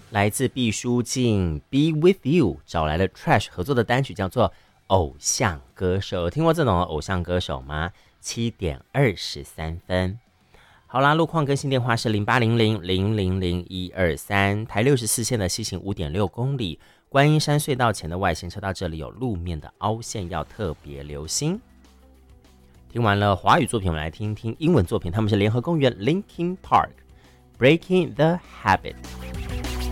来自毕书尽 Be With You 找来了 Trash 合作的单曲叫做偶像歌手，听过这种偶像歌手吗？7:23。好啦，路况更新电话是0800000123，台64线的西行5.6公里，观音山隧道前的外线车道这里有路面的凹陷，要特别留心。听完了华语作品，我们来听听英文作品，他们是联合公园 Linkin Park Breaking the Habit。